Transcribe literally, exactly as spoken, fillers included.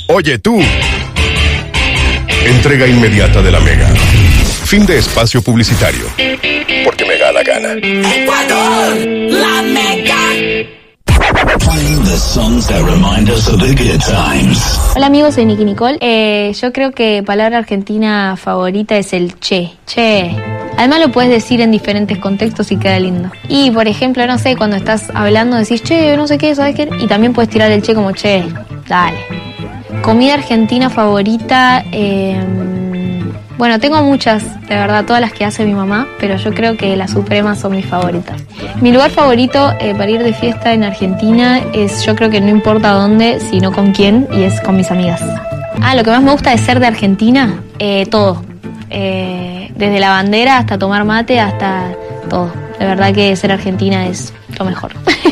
Oye tú. Entrega inmediata de la Mega. Fin de espacio publicitario. Porque me da la gana. Ecuador, la Mega. Playing the songs that remind us of the good times. Hola amigos, soy Nicky Nicole. Eh, yo creo que palabra argentina favorita es el che. Che. Además lo puedes decir en diferentes contextos y queda lindo. Y por ejemplo, no sé, cuando estás hablando decís che, no sé qué, ¿sabes qué? Y también puedes tirar el che como che. Dale. Comida argentina favorita, eh, bueno, tengo muchas, de verdad, todas las que hace mi mamá, pero yo creo que las supremas son mis favoritas. Mi lugar favorito eh, para ir de fiesta en Argentina es, yo creo que no importa dónde, sino con quién, y es con mis amigas. Ah, lo que más me gusta de ser de Argentina, eh, todo. Eh, desde la bandera hasta tomar mate, hasta todo. De verdad que ser argentina es lo mejor.